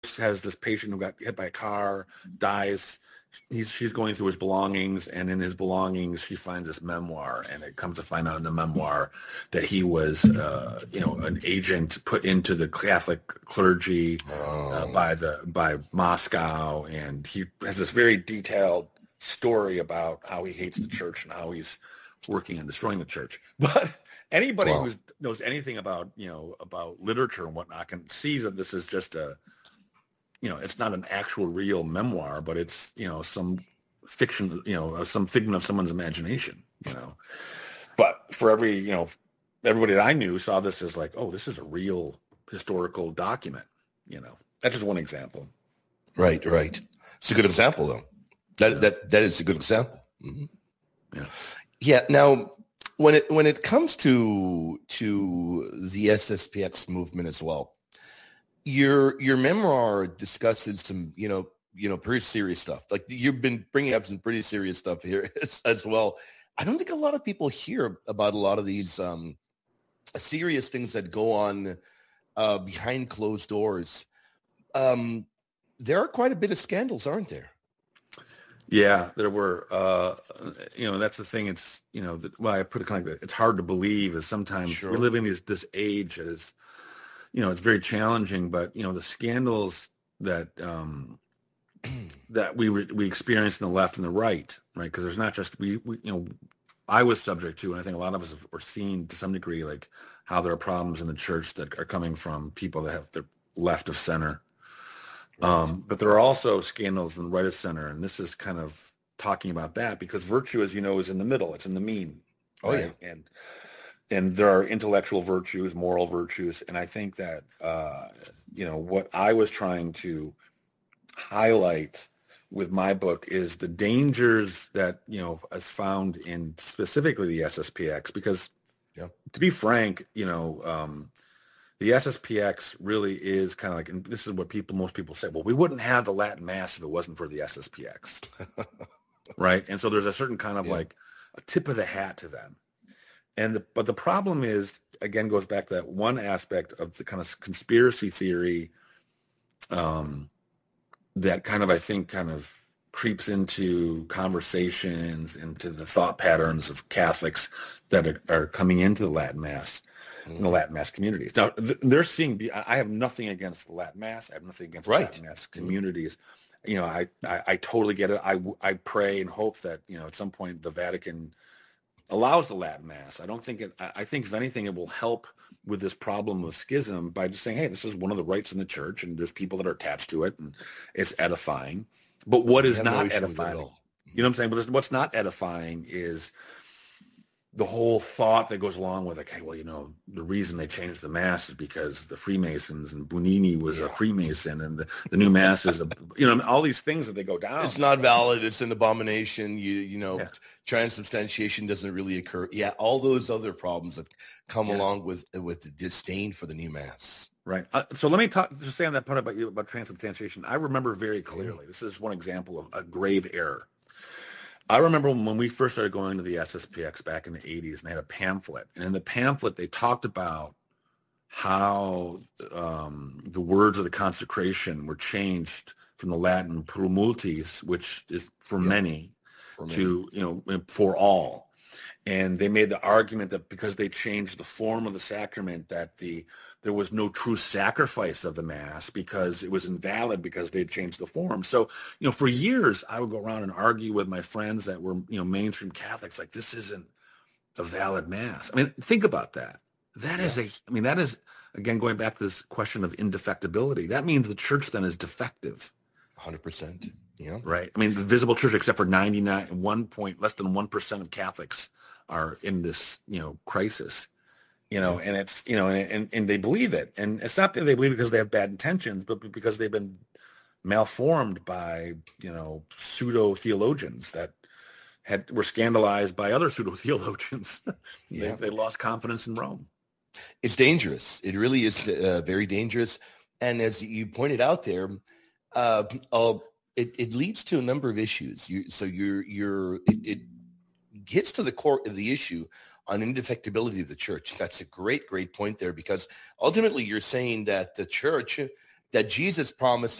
has this patient who got hit by a car, dies. She's going through his belongings, and in his belongings, she finds this memoir, and it comes to find out in the memoir that he was, an agent put into the Catholic clergy by Moscow, and he has this very detailed story about how he hates the church and how he's working on destroying the church. But anybody who knows anything about literature and whatnot can see that this is just it's not an actual real memoir, but it's, some fiction, some figment of someone's imagination, But for everybody that I knew saw this as like, oh, this is a real historical document, That's just one example. Right. It's a good example, though. That is a good example. Mm-hmm. Yeah. Yeah. Now, when it comes to the SSPX movement as well, your memoir discusses some, pretty serious stuff. Like you've been bringing up some pretty serious stuff here as well. I don't think a lot of people hear about a lot of these serious things that go on behind closed doors. There are quite a bit of scandals, aren't there? Yeah, there were. That's the thing. It's I put it kind of like that. It's hard to believe, is sometimes we live in this age that is. It's very challenging, but the scandals that that we experienced in the left and the right, right? Because there's not just I was subject to, and I think a lot of us are seeing to some degree, like how there are problems in the church that are coming from people that have the left of center. But there are also scandals in the right of center, and this is kind of talking about that because virtue, as you know, is in the middle. It's in the mean. Oh, right? Yeah. And there are intellectual virtues, moral virtues. And I think that, what I was trying to highlight with my book is the dangers that, is found in specifically the SSPX, because to be frank, the SSPX really is kind of like, and this is what most people say, well, we wouldn't have the Latin Mass if it wasn't for the SSPX. Right. And so there's a certain kind of like a tip of the hat to them. But the problem is, again, goes back to that one aspect of the kind of conspiracy theory that kind of, I think, kind of creeps into conversations, into the thought patterns of Catholics that are coming into the Latin Mass, in the Latin Mass communities. Now, they're seeing, I have nothing against the Latin Mass. I have nothing against the Latin Mass communities. I totally get it. I pray and hope that, at some point the Vatican allows the Latin Mass. I think if anything, it will help with this problem of schism by just saying, hey, this is one of the rites in the church and there's people that are attached to it and it's edifying. But what is not edifying, you know what I'm saying? But what's not edifying is the whole thought that goes along with, like, hey, well, the reason they changed the Mass is because the Freemasons and Bunini was a Freemason and the new Mass is all these things that they go down. It's not valid. It's an abomination. Transubstantiation doesn't really occur. Yeah. All those other problems that come along with the disdain for the new Mass. Right. So let me just say on that part about transubstantiation. I remember very clearly, this is one example of a grave error. I remember when we first started going to the SSPX back in the 80s, and they had a pamphlet. And in the pamphlet, they talked about how the words of the consecration were changed from the Latin pro multis, which is for many, to, for all. And they made the argument that because they changed the form of the sacrament, that there was no true sacrifice of the Mass because it was invalid because they'd changed the form. So, for years, I would go around and argue with my friends that were, mainstream Catholics, like, this isn't a valid Mass. I mean, think about that. That is, again, going back to this question of indefectibility. That means the church then is defective. 100%. Yeah. Right. I mean, the visible church, except for less than 1% of Catholics are in this, crisis, and it's, and they believe it. And it's not that they believe it because they have bad intentions, but because they've been malformed by, pseudo theologians that were scandalized by other pseudo theologians. They lost confidence in Rome. It's dangerous. It really is very dangerous. And as you pointed out there, it leads to a number of issues. It gets to the core of the issue on indefectibility of the church. That's a great point there, because ultimately you're saying that the church that Jesus promised